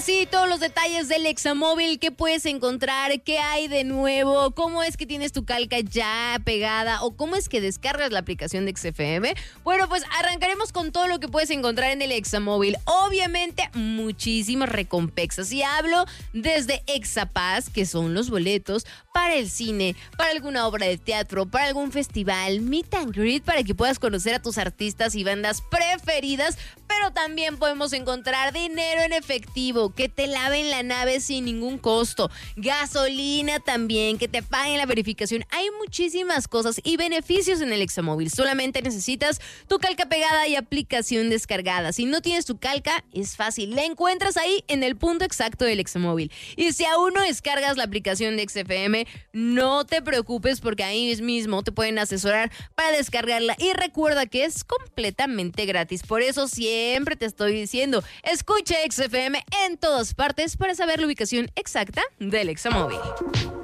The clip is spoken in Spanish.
sí, todos los detalles del Examóvil, qué puedes encontrar, qué hay de nuevo, cómo es que tienes tu calca ya pegada o cómo es que descargas la aplicación de XFM. Bueno, pues arrancaremos con todo lo que puedes encontrar en el Examóvil. Obviamente, muchísimas recompensas. Y hablo desde Exapass, que son los boletos para el cine, para alguna obra de teatro, para algún festival, meet and greet, para que puedas conocer a tus artistas y bandas preferidas. Pero también podemos encontrar dinero en efectivo, que te laven la nave sin ningún costo, gasolina también, que te paguen la verificación. Hay muchísimas cosas y beneficios en el Examóvil. Solamente necesitas tu calca pegada y aplicación descargada. Si no tienes tu calca, es fácil. La encuentras ahí en el punto exacto del Examóvil. Y si aún no descargas la aplicación de XFM, no te preocupes porque ahí mismo te pueden asesorar para descargarla. Y recuerda que es completamente gratis. Por eso siempre te estoy diciendo, escucha XFM en todas partes para saber la ubicación exacta del Examóvil.